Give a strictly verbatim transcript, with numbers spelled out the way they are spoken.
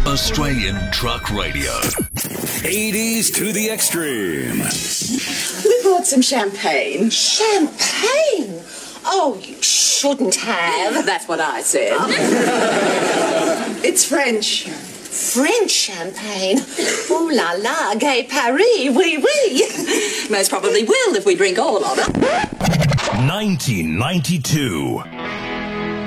Australian Truck Radio. eighties to the extreme. We brought some champagne. Champagne? Oh, you shouldn't have. That's what I said. It's French. French champagne? Ooh la la, gay Paris, oui oui. Most probably will if we drink all of it. nineteen ninety-two.